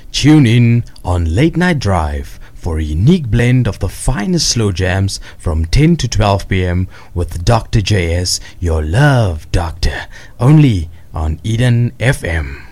Tune in on Late Night Drive for a unique blend of the finest slow jams from 10 to 12 p.m. with Dr. JS, your love doctor, only on Eden FM.